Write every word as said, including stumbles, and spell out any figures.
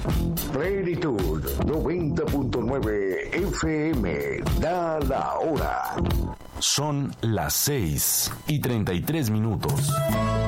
Plenitud noventa punto nueve F M. Da la hora. Son las seis y treinta y tres minutos.